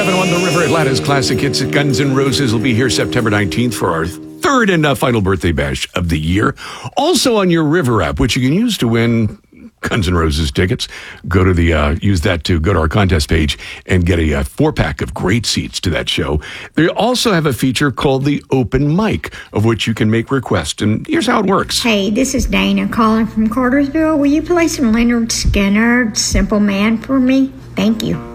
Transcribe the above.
7:07 on the River Atlantis Classic Hits at Guns N' Roses will be here September 19th for our third and final birthday bash of the year. Also on your River app, which you can use to win Guns N' Roses tickets. Go to use that to go to our contest page and get a 4-pack of great seats to that show. They also have a feature called the Open Mic, of which you can make requests. And here's how it works. Hey, this is Dana calling from Cartersville. Will you play some Leonard Skinner, Simple Man, for me? Thank you.